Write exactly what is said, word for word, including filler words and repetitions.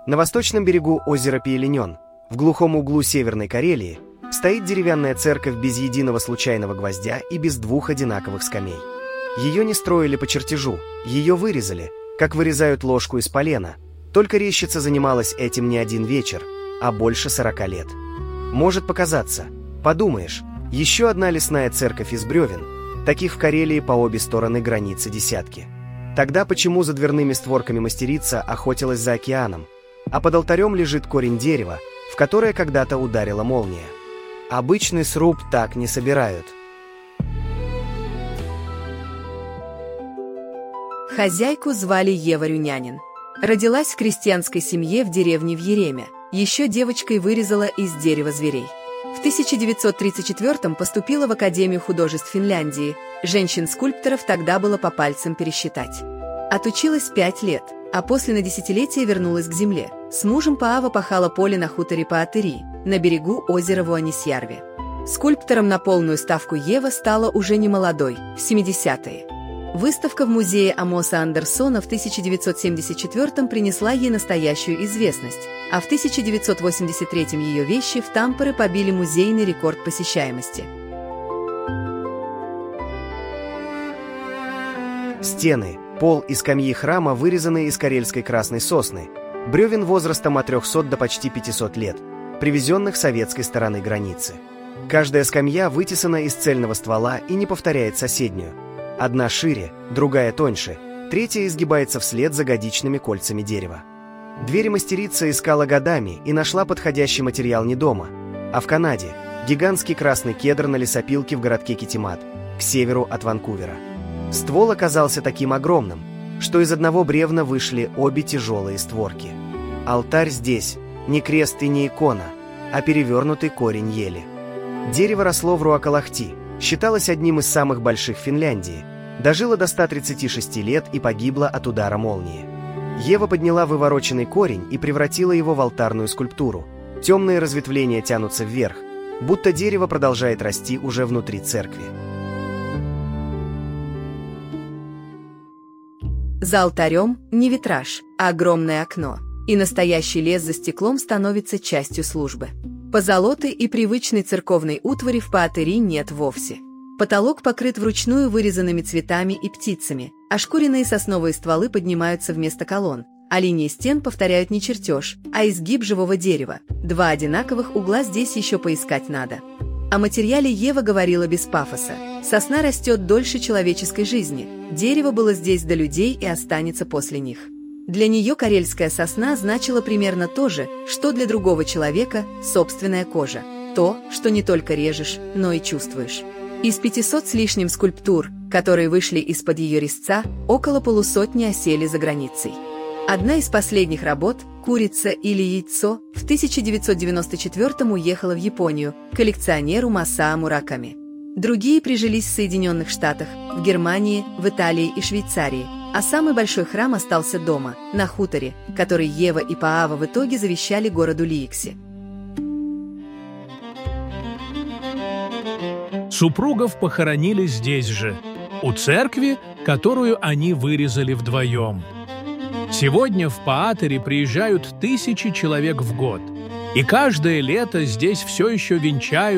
На восточном берегу озера Пеленён, в глухом углу Северной Карелии, стоит деревянная церковь без единого случайного гвоздя и без двух одинаковых скамей. Ее не строили по чертежу, ее вырезали, как вырезают ложку из полена. Только резчица занималась этим не один вечер, а больше сорока лет. Может показаться, подумаешь, еще одна лесная церковь из бревен, таких в Карелии по обе стороны границы десятки. Тогда почему за дверными створками мастерица охотилась за океаном, а под алтарем лежит корень дерева, в которое когда-то ударила молния? Обычный сруб так не собирают. Хозяйку звали Ева Рюнянин. Родилась в крестьянской семье в деревне в Ереме. Еще девочкой вырезала из дерева зверей. В тысяча девятьсот тридцать четвёртом поступила в Академию художеств Финляндии. Женщин-скульпторов тогда было по пальцам пересчитать. Отучилась пять лет, а после на десятилетие вернулась к земле. С мужем Паава пахала поле на хуторе Паатыри, на берегу озера Вуанисьярви. Скульптором на полную ставку Ева стала уже не молодой, в семидесятые. Выставка в музее Амоса Андерсона в тысяча девятьсот семьдесят четвёртом принесла ей настоящую известность, а в тысяча девятьсот восемьдесят третьем ее вещи в Тампере побили музейный рекорд посещаемости. Стены, пол и скамьи храма вырезаны из карельской красной сосны, бревен возрастом от трёхсот до почти пятисот лет, привезенных с советской стороны границы. Каждая скамья вытесана из цельного ствола и не повторяет соседнюю. Одна шире, другая тоньше, третья изгибается вслед за годичными кольцами дерева. Двери мастерица искала годами и нашла подходящий материал не дома, а в Канаде, гигантский красный кедр на лесопилке в городке Китимат, к северу от Ванкувера. Ствол оказался таким огромным, что из одного бревна вышли обе тяжелые створки. Алтарь здесь не крест и не икона, а перевернутый корень ели. Дерево росло в Руакалахти, считалось одним из самых больших в Финляндии, дожило до ста тридцати шести лет и погибло от удара молнии. Ева подняла вывороченный корень и превратила его в алтарную скульптуру. Темные разветвления тянутся вверх, будто дерево продолжает расти уже внутри церкви. За алтарем не витраж, а огромное окно, и настоящий лес за стеклом становится частью службы. Позолоты и привычной церковной утвари в Паатыри нет вовсе. Потолок покрыт вручную вырезанными цветами и птицами, ошкуренные сосновые стволы поднимаются вместо колонн, а линии стен повторяют не чертеж, а изгиб живого дерева. Два одинаковых угла здесь еще поискать надо. О материале Ева говорила без пафоса. Сосна растет дольше человеческой жизни. Дерево было здесь до людей и останется после них. Для нее карельская сосна значила примерно то же, что для другого человека собственная кожа. То, что не только режешь, но и чувствуешь. Из пятисот с лишним скульптур, которые вышли из-под ее резца, около полусотни осели за границей. Одна из последних работ, «Курица или яйцо», в тысяча девятьсот девяносто четвёртом уехала в Японию к коллекционеру Масаа Мураками. Другие прижились в Соединенных Штатах, в Германии, в Италии и Швейцарии, а самый большой храм остался дома, на хуторе, который Ева и Паава в итоге завещали городу Лиикси. Супругов похоронили здесь же, у церкви, которую они вырезали вдвоем. Сегодня в Паатыри приезжают тысячи человек в год, и каждое лето здесь все еще венчают